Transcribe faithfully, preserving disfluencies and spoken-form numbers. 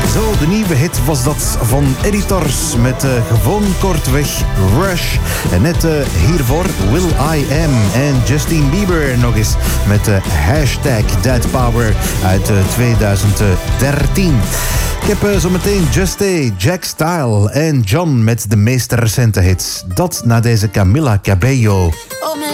Zo, de nieuwe hit was dat van Editors met uh, gewoon kortweg Rush. En net uh, hiervoor Will I Am en Justin Bieber nog eens met uh, hashtag That Power uit uh, twintig dertien. Ik heb uh, zometeen Juste, Jack Style en John met de meest recente hits. Dat na deze Camila Cabello.